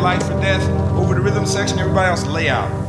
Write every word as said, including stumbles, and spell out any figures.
life or death. Over the rhythm section, everybody else lay out.